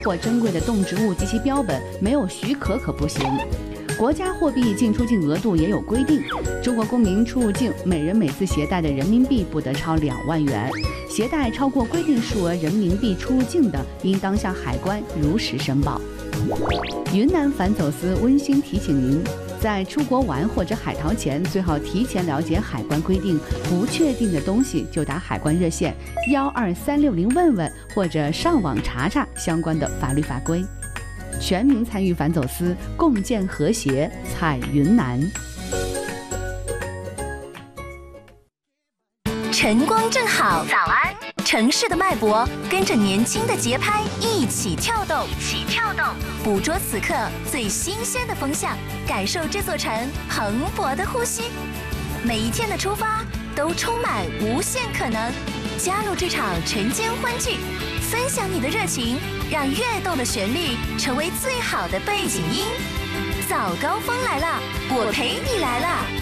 或珍贵的动植物及其标本，没有许可可不行。国家货币进出境额度也有规定，中国公民出入境每人每次携带的人民币不得超2万元，携带超过规定数额人民币出入境的，应当向海关如实申报。云南反走私温馨提醒您，在出国玩或者海淘前，最好提前了解海关规定，不确定的东西就打海关热线12360问问，或者上网查查相关的法律法规。全民参与反走私，共建和谐，彩云南。 晨光正好，早安！城市的脉搏跟着年轻的节拍一起跳动，捕捉此刻最新鲜的风向，感受这座城蓬勃的呼吸。每一天的出发都充满无限可能，加入这场晨间欢聚，分享你的热情，让跃动的旋律成为最好的背景音。早高峰来了，我陪你来了。